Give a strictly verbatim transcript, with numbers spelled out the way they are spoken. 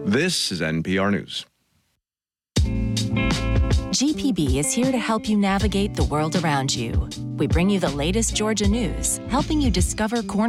This is N P R News. G P B is here to help you navigate the world around you. We bring you the latest Georgia news, helping you discover corner